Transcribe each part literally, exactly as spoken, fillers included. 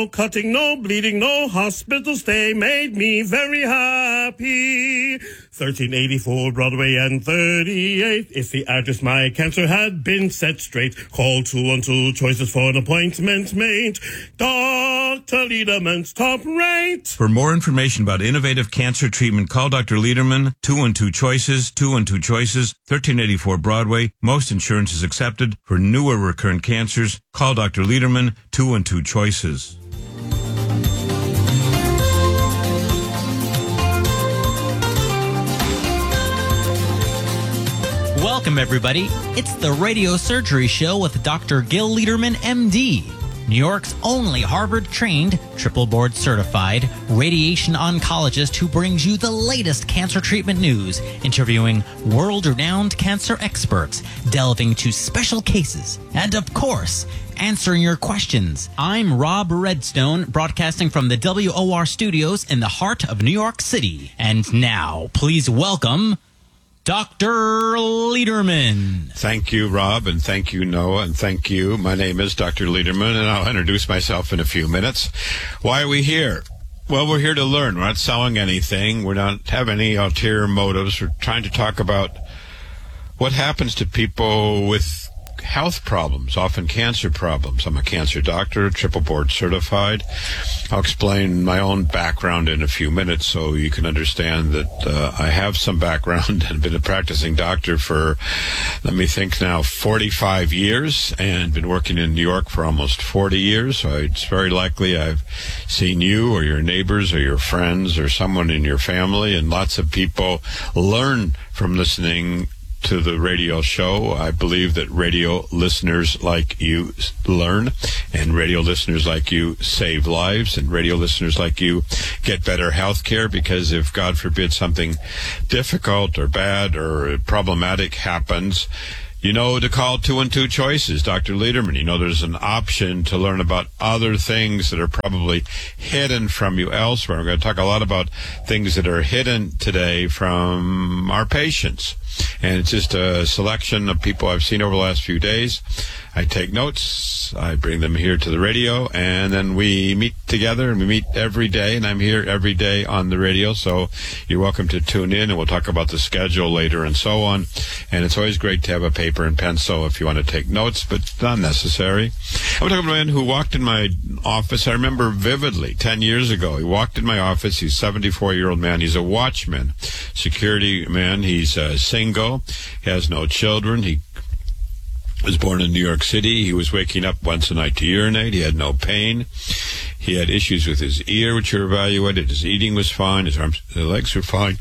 No cutting, no bleeding, no hospital stay made me very happy. thirteen eighty-four Broadway and thirty-eighth is the address my cancer had been set straight. Call two one two choices for an appointment made. Doctor Lederman's top rate. For more information about innovative cancer treatment, call Doctor Lederman, two one two choices, two one two choices, thirteen eighty-four Broadway. Most insurance is accepted. For newer recurrent cancers, call Doctor Lederman, two one two choices. Welcome, everybody. It's the Radio Surgery Show with Doctor Gil Lederman, M D, New York's only Harvard-trained, triple board-certified radiation oncologist who brings you the latest cancer treatment news, interviewing world-renowned cancer experts, delving to special cases, and, of course, answering your questions. I'm Rob Redstone, broadcasting from the W O R studios in the heart of New York City. And now, please welcome Doctor Lederman. Thank you, Rob, and thank you, Noah, and thank you. My name is Doctor Lederman, and I'll introduce myself in a few minutes. Why are we here? Well, we're here to learn. We're not selling anything. We don't have any ulterior motives. We're trying to talk about what happens to people with health problems, often cancer problems. I'm a cancer doctor, triple board certified. I'll explain my own background in a few minutes so you can understand that uh, I have some background and been a practicing doctor for, let me think now, forty-five years, and been working in New York for almost forty years. So it's very likely I've seen you or your neighbors or your friends or someone in your family, and lots of people learn from listening to the radio show. I believe that radio listeners like you learn, and radio listeners like you save lives, and radio listeners like you get better health care, because if, God forbid, something difficult or bad or problematic happens, you know to call two one two choices, Doctor Lederman. You know there's an option to learn about other things that are probably hidden from you elsewhere. We're going to talk a lot about things that are hidden today from our patients. And it's just a selection of people I've seen over the last few days. I take notes, I bring them here to the radio, and then we meet together, and we meet every day, and I'm here every day on the radio, so you're welcome to tune in, and we'll talk about the schedule later and so on. And it's always great to have a paper and pencil if you want to take notes, but it's not necessary. I'm talking about a man who walked in my office, I remember vividly, ten years ago. He walked in my office. He's a seventy-four-year-old man. He's a watchman, security man. He's uh, single. He has no children. He was born in New York City. He was waking up once a night to urinate. He had no pain. He had issues with his ear, which were evaluated. His eating was fine. His arms, his legs were fine.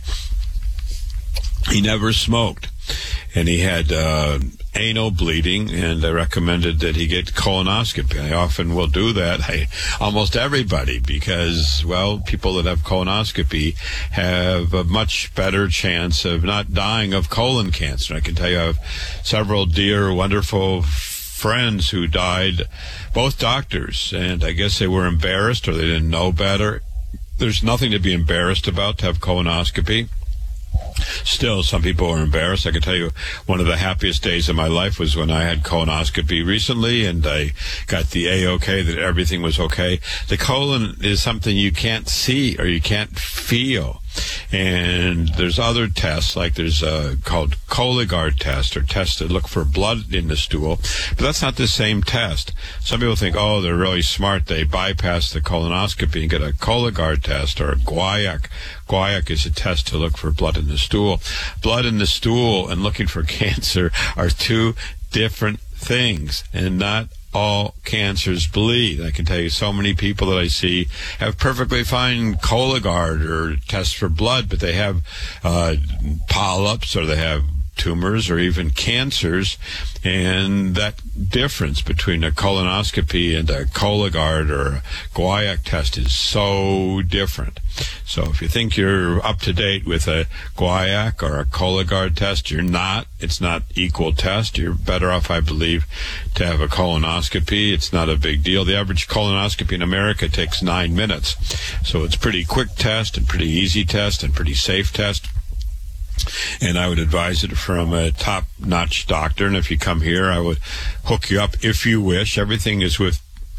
He never smoked. And he had uh, anal bleeding, and I recommended that he get colonoscopy. I often will do that, I, almost everybody, because, well, people that have colonoscopy have a much better chance of not dying of colon cancer. I can tell you I have several dear, wonderful friends who died, both doctors, and I guess they were embarrassed or they didn't know better. There's nothing to be embarrassed about to have colonoscopy. Still, some people are embarrassed. I can tell you one of the happiest days of my life was when I had colonoscopy recently, and I got the A-OK that everything was okay. The colon is something you can't see or you can't feel. And there's other tests, like there's a called Cologuard test, or tests that look for blood in the stool, but that's not the same test. Some people think, oh, they're really smart. They bypass the colonoscopy and get a Cologuard test or a Guaiac. Guaiac is a test to look for blood in the stool. Blood in the stool and looking for cancer are two different things, and not all cancers bleed. I can tell you so many people that I see have perfectly fine Cologuard or tests for blood, but they have uh, polyps, or they have tumors, or even cancers, and that difference between a colonoscopy and a Cologuard or a Guaiac test is so different. So if you think you're up to date with a Guaiac or a Cologuard test, you're not. It's not equal test. You're better off, I believe, to have a colonoscopy. It's not a big deal. The average colonoscopy in America takes nine minutes. So it's pretty quick test and pretty easy test and pretty safe test. And I would advise it from a top-notch doctor. And if you come here, I would hook you up if you wish. Everything is with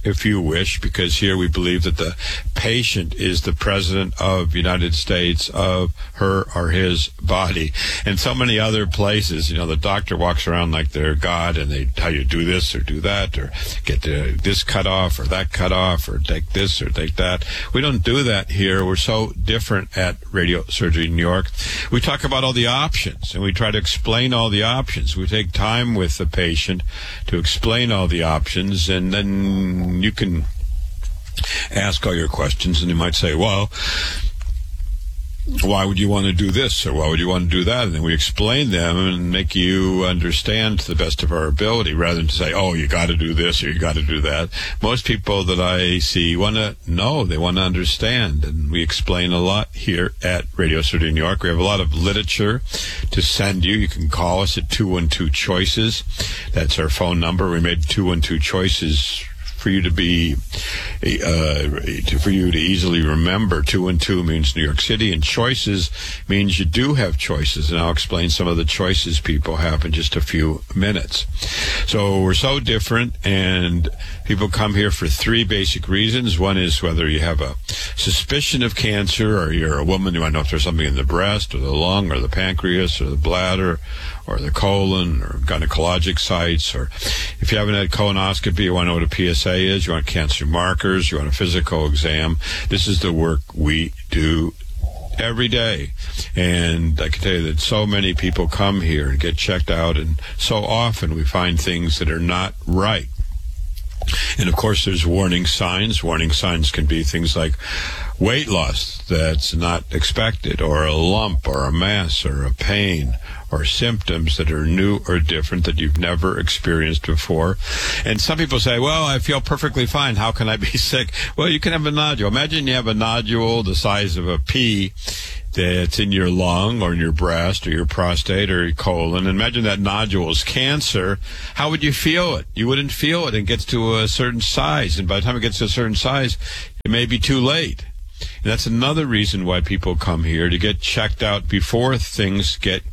if you wish, because here we believe that the patient is the president of the United States, of her or his body. And so many other places, you know, the doctor walks around like they're God, and they tell you do this or do that, or get the, this cut off or that cut off, or take this or take that. We don't do that here. We're so different at Radio Surgery New York. We talk about all the options, and we try to explain all the options. We take time with the patient to explain all the options, and then you can ask all your questions, and you might say, well, why would you want to do this, or why would you want to do that? And then we explain them and make you understand to the best of our ability, rather than to say, oh, you got to do this or you got to do that. Most people that I see want to know, they want to understand, and we explain a lot here at Radio Surgery New York. We have a lot of literature to send you. You can call us at two one two choices. That's our phone number. We made two one two choices for you to be, uh, to, for you to easily remember. Two and two means New York City, and choices means you do have choices. And I'll explain some of the choices people have in just a few minutes. So we're so different, and people come here for three basic reasons. One is whether you have a suspicion of cancer, or you're a woman, you want to know if there's something in the breast or the lung or the pancreas or the bladder or the colon or gynecologic sites, or if you haven't had colonoscopy, you want to know what a P S A is, you want cancer markers, you want a physical exam. This is the work we do every day. And I can tell you that so many people come here and get checked out, and so often we find things that are not right. And of course, there's warning signs. Warning signs can be things like weight loss that's not expected, or a lump, or a mass, or a pain, or symptoms that are new or different that you've never experienced before. And some people say, well, I feel perfectly fine. How can I be sick? Well, you can have a nodule. Imagine you have a nodule the size of a pea that's in your lung or in your breast or your prostate or your colon. Imagine that nodule is cancer. How would you feel it? You wouldn't feel it. It gets to a certain size, and by the time it gets to a certain size, it may be too late. And that's another reason why people come here, to get checked out before things get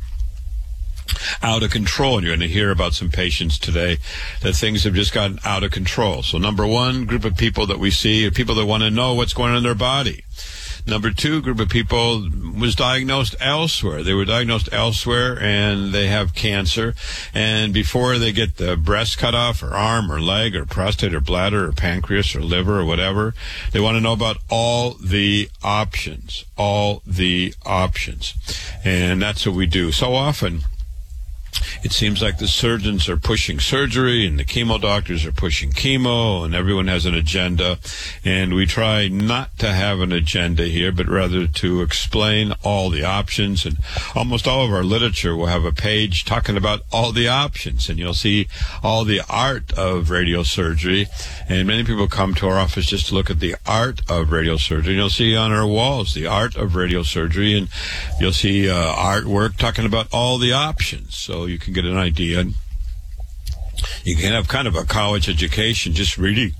out of control. And you're going to hear about some patients today that things have just gotten out of control. So number one group of people that we see are people that want to know what's going on in their body. Number two group of people was diagnosed elsewhere. They were diagnosed elsewhere, and they have cancer. And before they get the breast cut off, or arm, or leg, or prostate, or bladder, or pancreas, or liver, or whatever, they want to know about all the options, all the options. And that's what we do. So often, it seems like the surgeons are pushing surgery, and the chemo doctors are pushing chemo, and everyone has an agenda. And we try not to have an agenda here, but rather to explain all the options. And almost all of our literature will have a page talking about all the options, and you'll see all the art of radiosurgery. And many people come to our office just to look at the art of radiosurgery. And you'll see on our walls the art of radiosurgery, and you'll see uh, artwork talking about all the options. So you can get an idea. You can have kind of a college education just reading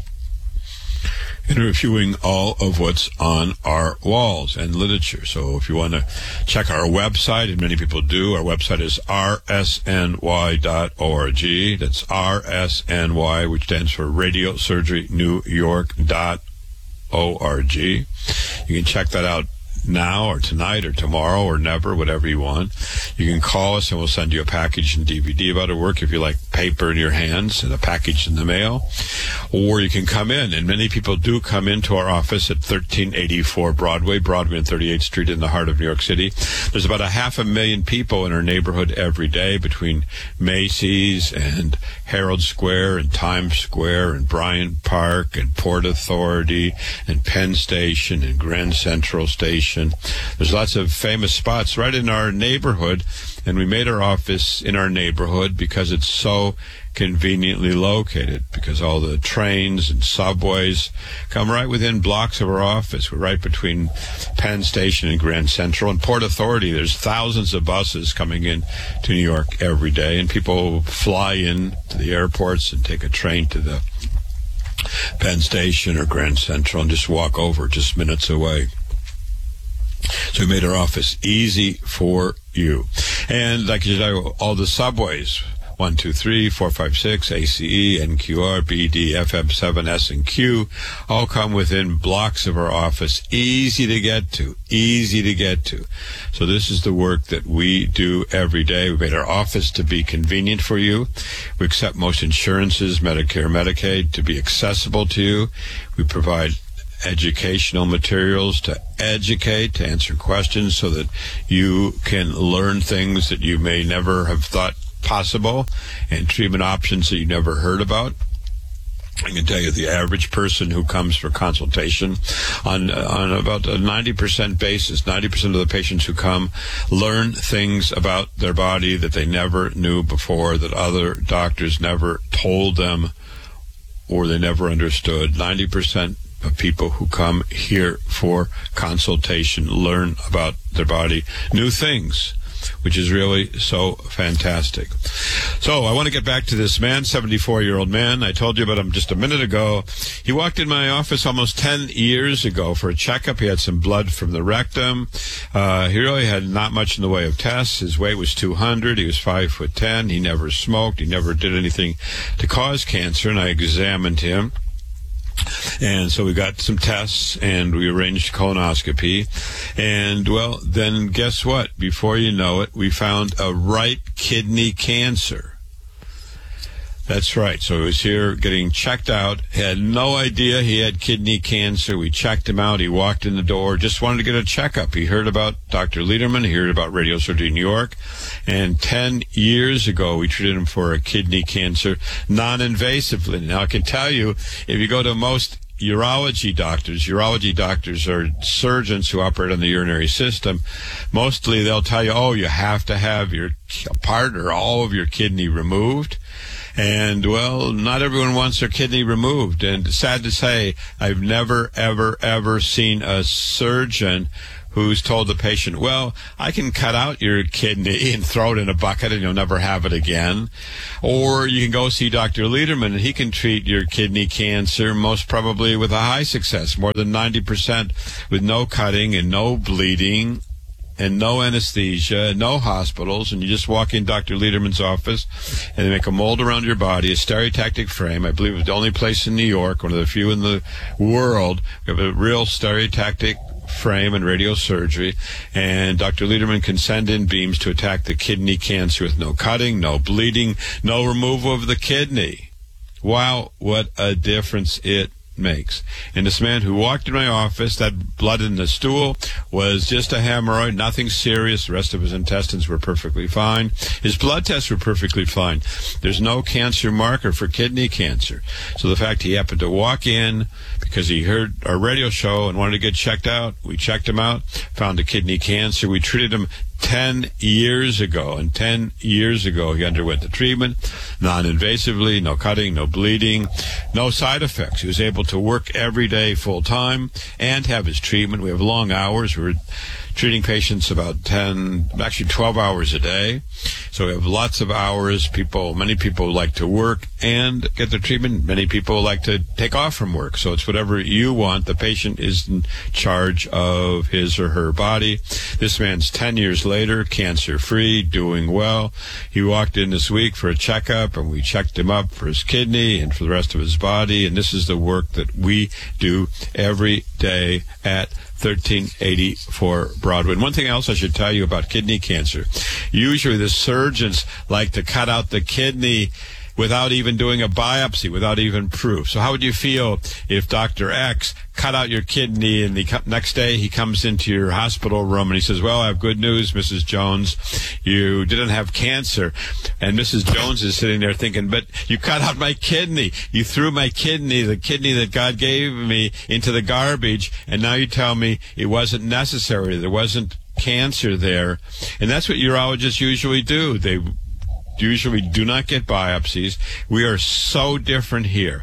and reviewing all of what's on our walls and literature. So if you want to check our website, and many people do, our website is r s n y dot org. That's R S N Y, which stands for Radio Surgery New York dot org. You can check that out now, or tonight, or tomorrow, or never, whatever you want. You can call us, and we'll send you a package and D V D about our work if you like paper in your hands and a package in the mail. Or you can come in, and many people do come into our office at thirteen eighty-four Broadway, Broadway and thirty-eighth Street in the heart of New York City. There's about a half a million people in our neighborhood every day, between Macy's and Herald Square and Times Square and Bryant Park and Port Authority and Penn Station and Grand Central Station. There's lots of famous spots right in our neighborhood, and we made our office in our neighborhood because it's so conveniently located, because all the trains and subways come right within blocks of our office. We're right between Penn Station and Grand Central. And Port Authority, there's thousands of buses coming in to New York every day, and people fly in to the airports and take a train to the Penn Station or Grand Central and just walk over just minutes away. So we made our office easy for you. And like you know, all the subways, one two three, four five six, A C E, N Q R, B D, F M seven, S, and Q all come within blocks of our office. Easy to get to. Easy to get to. So this is the work that we do every day. We made our office to be convenient for you. We accept most insurances, Medicare, Medicaid, to be accessible to you. We provide educational materials to educate, to answer questions so that you can learn things that you may never have thought possible and treatment options that you never heard about. I can tell you the average person who comes for consultation on on about a ninety percent basis, ninety percent of the patients who come learn things about their body that they never knew before, that other doctors never told them or they never understood. ninety percent of people who come here for consultation learn about their body, new things, which is really so fantastic. So I want to get back to this man, seventy-four-year-old man. I told you about him just a minute ago. He walked in my office almost ten years ago for a checkup. He had some blood from the rectum. Uh, he really had not much in the way of tests. His weight was two hundred. He was five foot ten. He never smoked. He never did anything to cause cancer, and I examined him. And so we got some tests, and we arranged colonoscopy. And, well, then guess what? Before you know it, we found a right kidney cancer. That's right. So he was here getting checked out. Had no idea he had kidney cancer. We checked him out. He walked in the door, just wanted to get a checkup. He heard about Doctor Lederman. He heard about Radio Surgery New York. And ten years ago, we treated him for a kidney cancer non-invasively. Now, I can tell you, if you go to most urology doctors, urology doctors are surgeons who operate on the urinary system. Mostly they'll tell you, oh, you have to have your part or all of your kidney removed. And, well, not everyone wants their kidney removed. And sad to say, I've never, ever, ever seen a surgeon who's told the patient, well, I can cut out your kidney and throw it in a bucket and you'll never have it again. Or you can go see Doctor Lederman and he can treat your kidney cancer most probably with a high success, more than ninety percent, with no cutting and no bleeding and no anesthesia, no hospitals, and you just walk in Doctor Lederman's office, and they make a mold around your body, a stereotactic frame. I believe it's the only place in New York, one of the few in the world, we have a real stereotactic frame and radiosurgery, and Doctor Lederman can send in beams to attack the kidney cancer with no cutting, no bleeding, no removal of the kidney. Wow, what a difference it makes. And this man who walked in my office, that blood in the stool was just a hemorrhoid, nothing serious. The rest of his intestines were perfectly fine. His blood tests were perfectly fine. There's no cancer marker for kidney cancer. So the fact he happened to walk in because he heard our radio show and wanted to get checked out, we checked him out, found a kidney cancer. We treated him ten years ago, and ten years ago he underwent the treatment non-invasively, no cutting, no bleeding, no side effects. He was able to work every day full-time and have his treatment. We have long hours. We're treating patients about ten, actually twelve hours a day. So we have lots of hours. People, many people like to work and get their treatment. Many people like to take off from work. So it's whatever you want. The patient is in charge of his or her body. This man's ten years later, cancer-free, doing well. He walked in this week for a checkup, and we checked him up for his kidney and for the rest of his body. And this is the work that we do every day at thirteen eighty-four Broadway. And one thing else I should tell you about kidney cancer. Usually the surgeons like to cut out the kidney without even doing a biopsy, without even proof. So how would you feel if Doctor X cut out your kidney and the next day he comes into your hospital room and he says, well, I have good news, Missus Jones. You didn't have cancer. And Missus Jones is sitting there thinking, but you cut out my kidney. You threw my kidney, the kidney that God gave me, into the garbage. And now you tell me it wasn't necessary. There wasn't cancer there. And that's what urologists usually do. They usually do not get biopsies. We are so different here.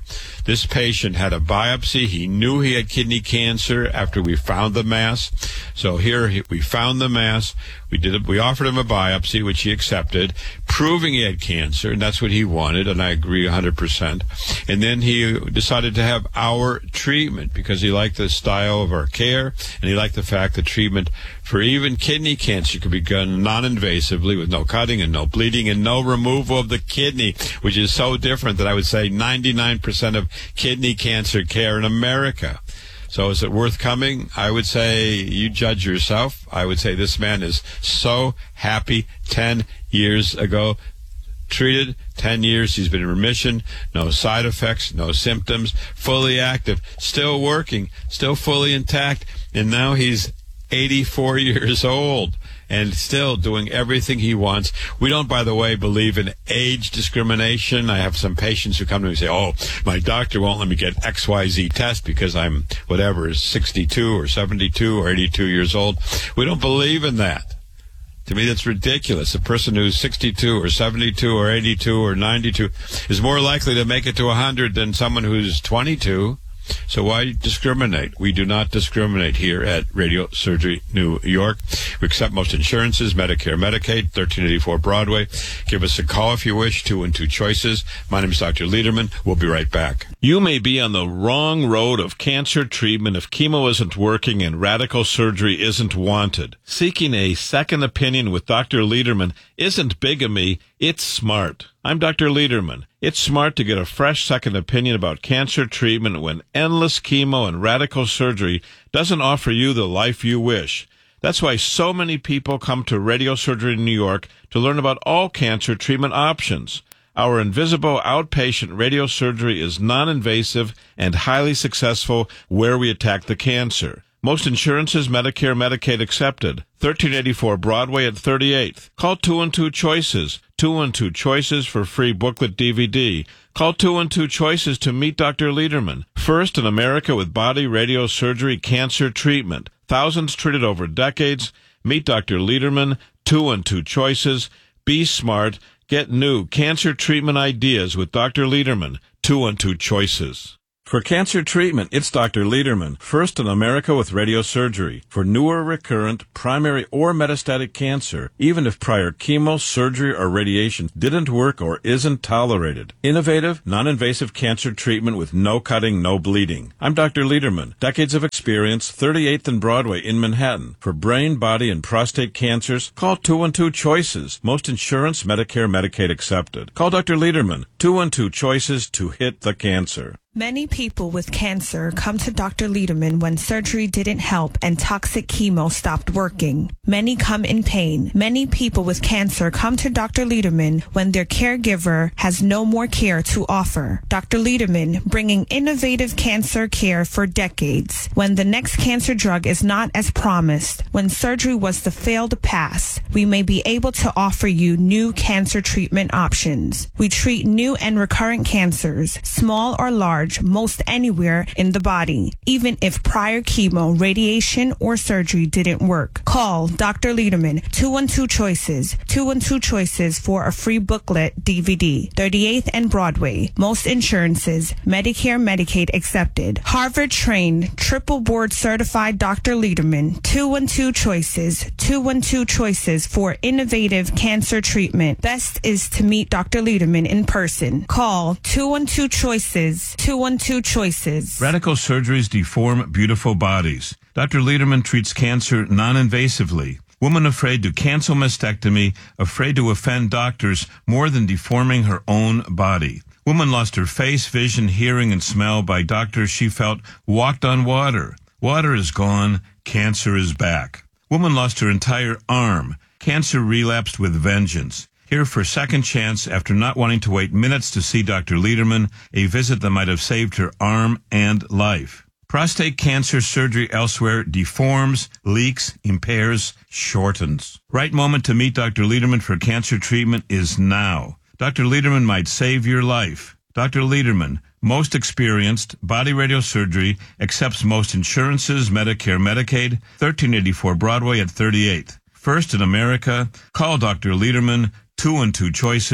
This patient had a biopsy. He knew he had kidney cancer after we found the mass. So here he, we found the mass. We did it, we offered him a biopsy, which he accepted, proving he had cancer, and that's what he wanted, and I agree one hundred percent. And then he decided to have our treatment because he liked the style of our care, and he liked the fact that treatment for even kidney cancer could be done non-invasively with no cutting and no bleeding and no removal of the kidney, which is so different that I would say ninety-nine percent of kidney cancer care in America. So is it worth coming? I would say you judge yourself. I would say this man is so happy. Ten years ago, treated, ten years, he's been in remission, no side effects, no symptoms, fully active, still working, still fully intact, and now he's eighty-four years old and still doing everything he wants. We don't, by the way, believe in age discrimination. I have some patients who come to me and say, oh, my doctor won't let me get X Y Z test because I'm, whatever, sixty-two or seventy-two or eighty-two years old. We don't believe in that. To me, that's ridiculous. A person who's sixty-two or seventy-two or eighty-two or ninety-two is more likely to make it to one hundred than someone who's twenty-two. So why discriminate? We do not discriminate here at Radio Surgery New York. We accept most insurances, Medicare, Medicaid, thirteen eighty-four Broadway. Give us a call if you wish, two and two choices. My name is Doctor Lederman. We'll be right back. You may be on the wrong road of cancer treatment if chemo isn't working and radical surgery isn't wanted. Seeking a second opinion with Doctor Lederman isn't bigamy, it's smart. I'm Doctor Lederman. It's smart to get a fresh second opinion about cancer treatment when endless chemo and radical surgery doesn't offer you the life you wish. That's why so many people come to Radio Surgery New York to learn about all cancer treatment options. Our invisible outpatient radiosurgery is non-invasive and highly successful where we attack the cancer. Most insurances, Medicare, Medicaid accepted. thirteen eighty-four Broadway at thirty-eighth. Call two and two choices. two and two choices for free booklet D V D. Call two and two choices to meet Doctor Lederman. First in America with body radiosurgery cancer treatment. Thousands treated over decades. Meet Doctor Lederman. two and two choices. Be smart. Get new cancer treatment ideas with Doctor Lederman. two and two choices. For cancer treatment, it's Doctor Lederman, first in America with radiosurgery. For newer, recurrent, primary, or metastatic cancer, even if prior chemo, surgery, or radiation didn't work or isn't tolerated. Innovative, non-invasive cancer treatment with no cutting, no bleeding. I'm Doctor Lederman, decades of experience, thirty-eighth and Broadway in Manhattan. For brain, body, and prostate cancers, call two and two choices. Most insurance, Medicare, Medicaid accepted. Call Doctor Lederman, two and two choices to hit the cancer. Many people with cancer come to Doctor Lederman when surgery didn't help and toxic chemo stopped working. Many come in pain. Many people with cancer come to Doctor Lederman when their caregiver has no more care to offer. Doctor Lederman, bringing innovative cancer care for decades. When the next cancer drug is not as promised, when surgery was the failed pass, we may be able to offer you new cancer treatment options. We treat new and recurrent cancers, small or large, most anywhere in the body, even if prior chemo, radiation, or surgery didn't work. Call Doctor Lederman, two and two choices, two and two choices for a free booklet D V D, thirty-eighth and Broadway. Most insurances, Medicare, Medicaid accepted. Harvard-trained, triple board certified Doctor Lederman, two and two choices, two and two choices for innovative cancer treatment. Best is to meet Doctor Lederman in person. Call two and two choices, two and two choices. Radical surgeries deform beautiful bodies. Doctor Lederman treats cancer non-invasively. Woman afraid to cancel mastectomy, afraid to offend doctors more than deforming her own body. Woman lost her face, vision, hearing, and smell by doctors she felt walked on water. Water is gone. Cancer is back. Woman lost her entire arm. Cancer relapsed with vengeance. Here for a second chance after not wanting to wait minutes to see Doctor Lederman, a visit that might have saved her arm and life. Prostate cancer surgery elsewhere deforms, leaks, impairs, shortens. Right moment to meet Doctor Lederman for cancer treatment is now. Doctor Lederman might save your life. Doctor Lederman, most experienced, body radiosurgery, accepts most insurances, Medicare, Medicaid, thirteen eighty-four Broadway at thirty-eighth. First in America, call Doctor Lederman, two and two choices,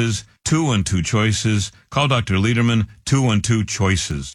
two one two choices. Call Doctor Lederman, two one two choices.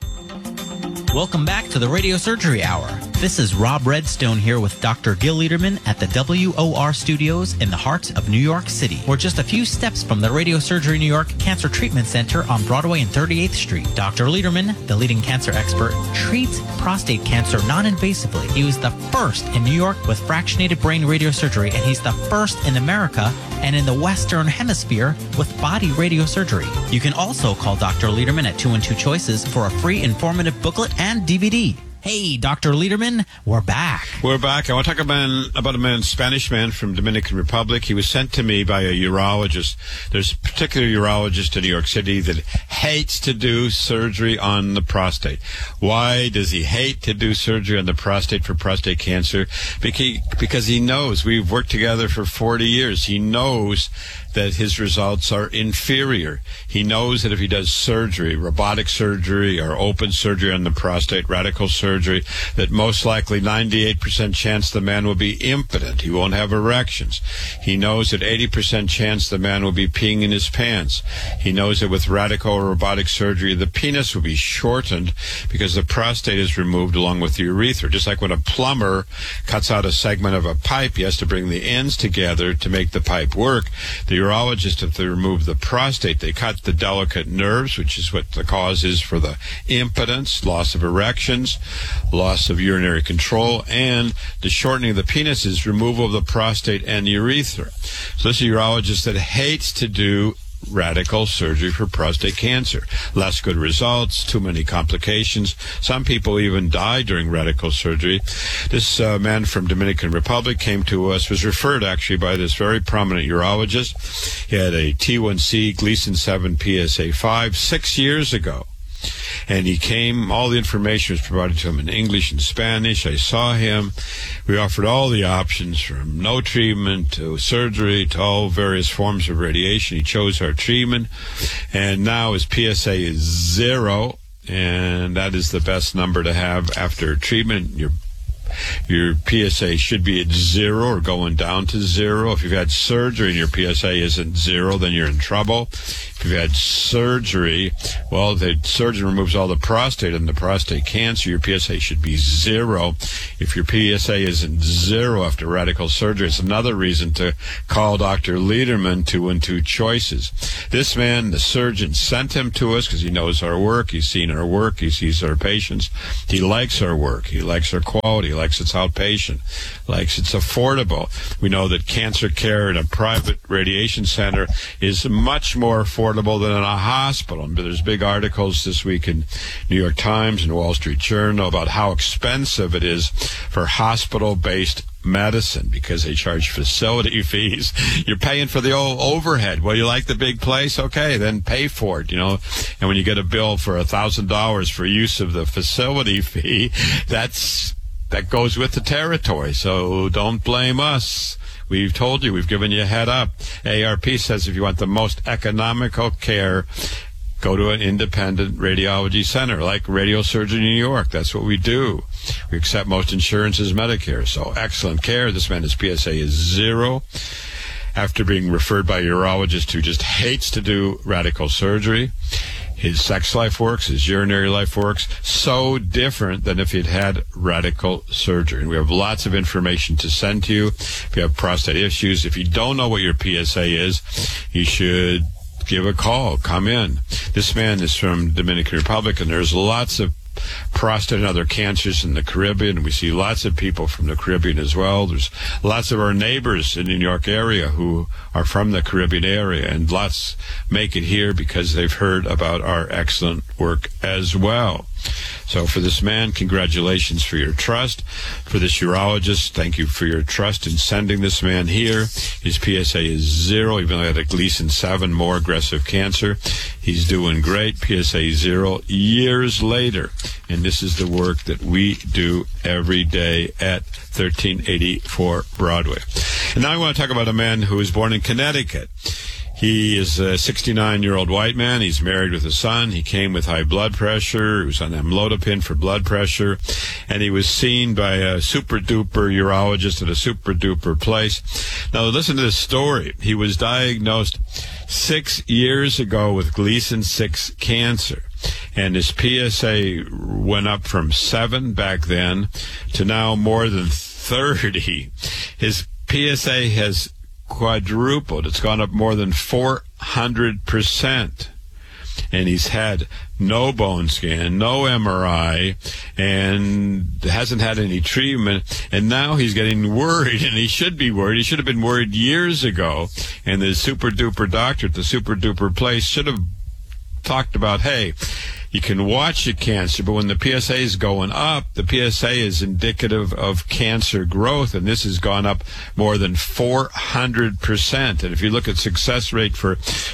Welcome back to the Radio Surgery Hour. This is Rob Redstone here with Doctor Gil Lederman at the W O R Studios in the heart of New York City. We're just a few steps from the Radio Surgery New York Cancer Treatment Center on Broadway and thirty-eighth Street. Doctor Lederman, the leading cancer expert, treats prostate cancer non-invasively. He was the first in New York with fractionated brain radiosurgery, and he's the first in America and in the Western Hemisphere with body radiosurgery. You can also call Doctor Lederman at two one two choices for a free informative booklet and D V D. Hey, Doctor Lederman, we're back. We're back. I want to talk about, about a man, Spanish man from Dominican Republic. He was sent to me by a urologist. There's a particular urologist in New York City that hates to do surgery on the prostate. Why does he hate to do surgery on the prostate for prostate cancer? Because he knows, we've worked together for forty years. He knows that his results are inferior. He knows that if he does surgery, robotic surgery or open surgery on the prostate, radical surgery, that most likely ninety-eight percent chance the man will be impotent. He won't have erections. He knows that eighty percent chance the man will be peeing in his pants. He knows that with radical or robotic surgery, the penis will be shortened because the prostate is removed along with the urethra. Just like when a plumber cuts out a segment of a pipe, he has to bring the ends together to make the pipe work. The urologist, if they remove the prostate, they cut the delicate nerves, which is what the cause is for the impotence, loss of erections, loss of urinary control, and the shortening of the penis is removal of the prostate and urethra. So this is a urologist that hates to do radical surgery for prostate cancer. Less good results, too many complications. Some people even die during radical surgery. This uh, man from Dominican Republic came to us, was referred actually by this very prominent urologist. He had a T one C, Gleason seven, P S A five six years ago. And he came, all the information was provided to him in English and Spanish. I saw him. We offered all the options from no treatment to surgery to all various forms of radiation. He chose our treatment. And now his P S A is zero. And that is the best number to have after treatment. Your Your P S A should be at zero or going down to zero. If you've had surgery and your P S A isn't zero, then you're in trouble. If you've had surgery, well, the surgeon removes all the prostate and the prostate cancer, your P S A should be zero. If your P S A isn't zero after radical surgery, it's another reason to call Doctor Lederman, two one two choices. This man, the surgeon, sent him to us because he knows our work. He's seen our work. He sees our patients. He likes our work. He likes our quality. He likes it's outpatient, likes it's affordable. We know that cancer care in a private radiation center is much more affordable than in a hospital. And there's big articles this week in New York Times and Wall Street Journal about how expensive it is for hospital-based medicine because they charge facility fees. You're paying for the old overhead. Well, you like the big place? Okay, then pay for it, you know. And when you get a bill for a thousand dollars for use of the facility fee, that's that goes with the territory. So don't blame us. We've told you, we've given you a head up. A A R P says if you want the most economical care, go to an independent radiology center like Radio Surgery New York. That's what we do. We accept most insurances, Medicare. So excellent care. This man, his P S A is zero. After being referred by a urologist who just hates to do radical surgery. His sex life works, his urinary life works, so different than if he'd had radical surgery. And we have lots of information to send to you. If you have prostate issues, if you don't know what your P S A is, you should give a call. Come in. This man is from Dominican Republic, and there's lots of prostate and other cancers in the Caribbean. We see lots of people from the Caribbean as well. There's lots of our neighbors in the New York area who are from the Caribbean area, and lots make it here because they've heard about our excellent work as well. So for this man, congratulations for your trust. For this urologist, thank you for your trust in sending this man here. His P S A is zero, even though he had a Gleason seven, more aggressive cancer. He's doing great. P S A zero years later. And this is the work that we do every day at thirteen eighty-four Broadway. And now I want to talk about a man who was born in Connecticut. He is a sixty-nine-year-old white man. He's married with a son. He came with high blood pressure. He was on amlodipine for blood pressure. And he was seen by a super-duper urologist at a super-duper place. Now, listen to this story. He was diagnosed six years ago with Gleason six cancer. And his P S A went up from seven back then to now more than thirty. His P S A has quadrupled. It's gone up more than four hundred percent. And he's had no bone scan, no M R I, and hasn't had any treatment. And now he's getting worried, and he should be worried. He should have been worried years ago. And the super-duper doctor at the super-duper place should have talked about, hey, you can watch your cancer, but when the P S A is going up, the P S A is indicative of cancer growth, and this has gone up more than four hundred percent. And if you look at success rate for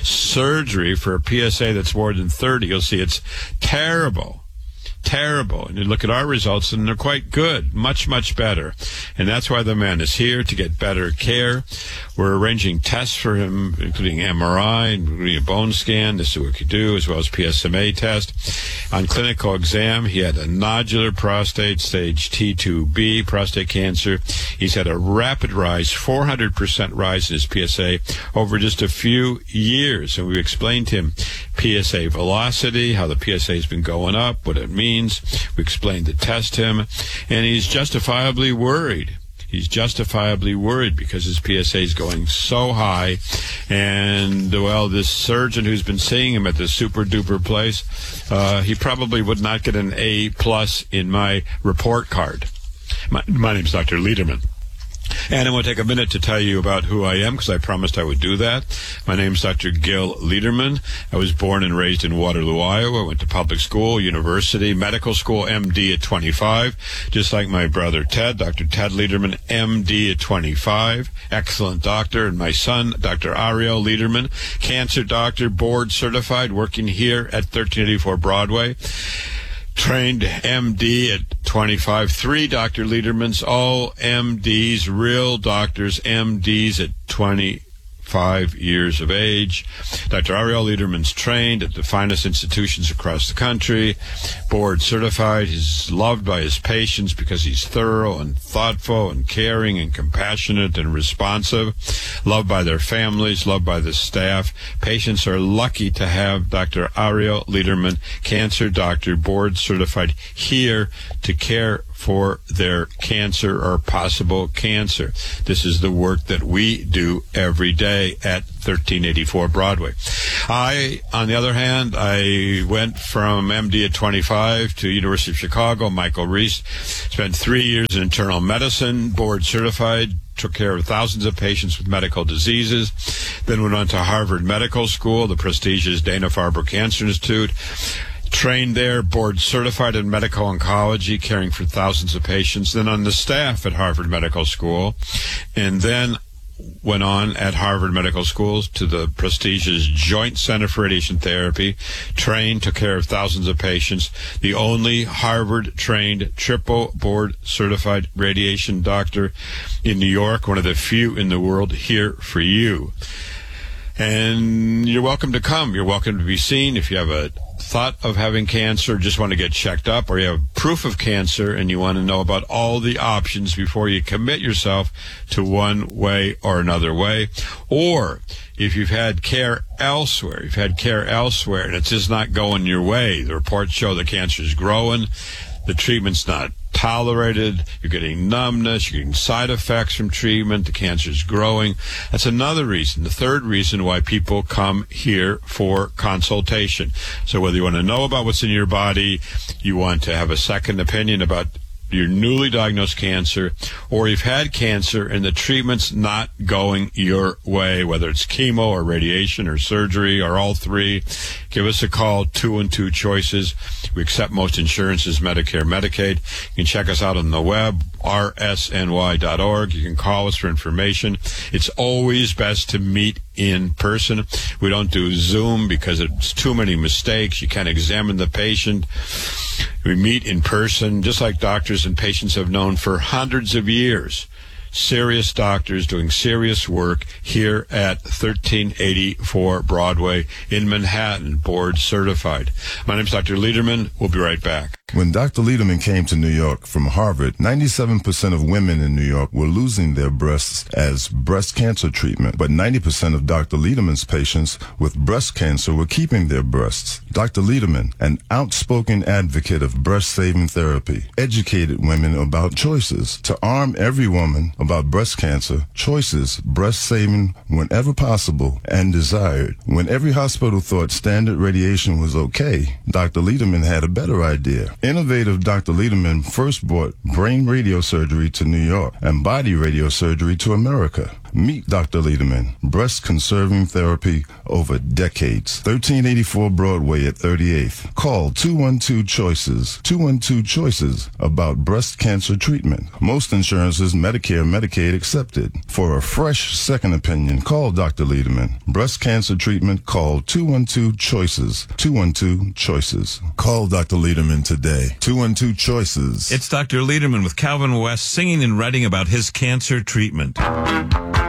surgery for a P S A that's more than thirty, you'll see it's terrible. Terrible. And you look at our results, and they're quite good, much, much better. And that's why the man is here, to get better care. We're arranging tests for him, including M R I, including a bone scan. This is what we could do, as well as P S M A test. On clinical exam, he had a nodular prostate, stage T two B prostate cancer. He's had a rapid rise, four hundred percent rise in his P S A over just a few years. And we explained to him P S A velocity, how the P S A has been going up, what it means. We explained the test to him, and he's justifiably worried. He's justifiably worried because his P S A is going so high. And, well, this surgeon who's been seeing him at this super-duper place, uh, he probably would not get an A plus in my report card. My, my name's Doctor Lederman. And I'm going to take a minute to tell you about who I am, because I promised I would do that. My name's Doctor Gil Lederman. I was born and raised in Waterloo, Iowa. Went to public school, university, medical school, M D at twenty-five. Just like my brother Ted, Doctor Ted Lederman, M D at twenty-five. Excellent doctor. And my son, Doctor Ariel Lederman, cancer doctor, board certified, working here at thirteen eighty-four Broadway. Trained M D at twenty-five. Three Doctor Ledermans, all M Ds, real doctors, M Ds at twenty-five years of age. Doctor Ariel Lederman's trained at the finest institutions across the country, board certified. He's loved by his patients because he's thorough and thoughtful and caring and compassionate and responsive. Loved by their families, loved by the staff. Patients are lucky to have Doctor Ariel Lederman, cancer doctor, board certified, here to care for their cancer or possible cancer. This is the work that we do every day at thirteen eighty-four Broadway. I, on the other hand, I went from M D at twenty-five to University of Chicago, Michael Reese, spent three years in internal medicine, board certified, took care of thousands of patients with medical diseases, then went on to Harvard Medical School, the prestigious Dana-Farber Cancer Institute, trained there, board certified in medical oncology, caring for thousands of patients, then on the staff at Harvard Medical School, and then went on at Harvard Medical School to the prestigious Joint Center for Radiation Therapy, trained, took care of thousands of patients, the only Harvard-trained, triple board-certified radiation doctor in New York, one of the few in the world, here for you. And you're welcome to come. You're welcome to be seen. If you have a thought of having cancer, just want to get checked up, or you have proof of cancer and you want to know about all the options before you commit yourself to one way or another way, or if you've had care elsewhere, you've had care elsewhere and it's just not going your way, the reports show the cancer is growing, the treatment's not tolerated, you're getting numbness, you're getting side effects from treatment, the cancer is growing. That's another reason. The third reason why people come here for consultation. So whether you want to know about what's in your body, you want to have a second opinion about your newly diagnosed cancer, or you've had cancer and the treatment's not going your way, whether it's chemo or radiation or surgery or all three, give us a call, two and two choices. We accept most insurances, Medicare, Medicaid. You can check us out on the web, r s n y dot org. You can call us for information. It's always best to meet in person. We don't do Zoom because it's too many mistakes. You can't examine the patient. We meet in person, just like doctors and patients have known for hundreds of years. Serious doctors doing serious work here at thirteen eighty-four Broadway in Manhattan, board certified. My name's Doctor Lederman. We'll be right back. When Doctor Lederman came to New York from Harvard, ninety-seven percent of women in New York were losing their breasts as breast cancer treatment, but ninety percent of Doctor Lederman's patients with breast cancer were keeping their breasts. Doctor Lederman, an outspoken advocate of breast-saving therapy, educated women about choices. To arm every woman about breast cancer, choices, breast-saving whenever possible and desired. When every hospital thought standard radiation was okay, Doctor Lederman had a better idea. Innovative Doctor Lederman first brought brain radiosurgery to New York and body radiosurgery to America. Meet Doctor Lederman, breast-conserving therapy over decades. thirteen eighty-four Broadway at thirty-eighth. Call two one two choices, two one two choices about breast cancer treatment. Most insurances, Medicare, Medicaid accepted. For a fresh second opinion, call Doctor Lederman. Breast cancer treatment, call two one two choices, two one two choices. Call Doctor Lederman today. two one two choices. It's Doctor Lederman with Calvin West singing and writing about his cancer treatment.